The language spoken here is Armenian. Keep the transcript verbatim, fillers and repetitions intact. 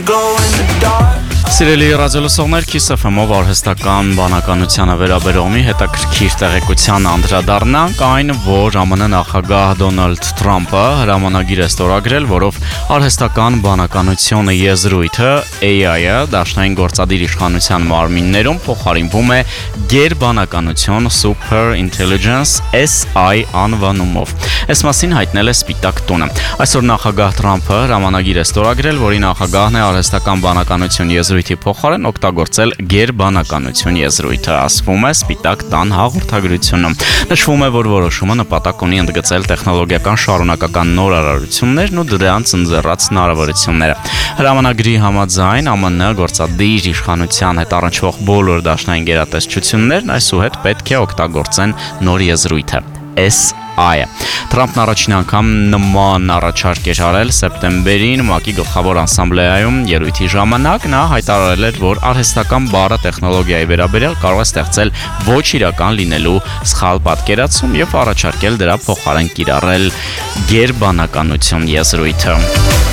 glow in the dark. Սիրելի ռադիոլսողներ, Kiss F M-ով արհեստական բանականությանը վերաբերող մի հետաքրքիր տեղեկության անդրադառնանք այն, որ ԱՄՆ նախագահ Դոնալդ Թրամփը հրամանագիր է ստորագրել, որով արհեստական բանականությունը եզրույթը A I-ը դաշնային գործադիր իշխանության մարմիններում փոխարինվում է գերբանականություն Super Intelligence S I անվանումով։ Այս մասին հայտնել է Սպիտակ տունը։ Այսօր նախագահ Թրամփը հրամանագիր է ստորագրել, որի նախագահն է արհեստական բանականություն եզրույթի փոխարեն օգտագործել գերբանականություն եզրույթը, ասվում է Սպիտակ տան հաղորդագրությունում։ Նշվում է, որ որոշումը նպատակ ունի ընդգծել տեխնոլոգիական շարունակական նոր արարություններն ու դրանց ընձեռած հնարավորությունները։ Հրամանագրի համաձայն ԱՄՆ գործադիր իշխանության հետ առնչվող բոլոր դաշնային գերատեսչություններն այսուհետ պետք է օգտագործեն նոր եզրույթը S I-ը։ Թրամփն առաջին անգամ նման առաջարկ էր արել սեպտեմբերին ՄԱԿ-ի գլխավոր ասամբլեայում ելույթի ժամանակ։ Նա հայտարարել էր, որ արհեստական բառը տեխնոլոգիայի վերաբերյալ կարող է ստեղծել ոչ իրական լինելու սխալ պատկերացում եւ առաջարկել դրա փոխարեն կիրառել գերբանականություն եզրույթը։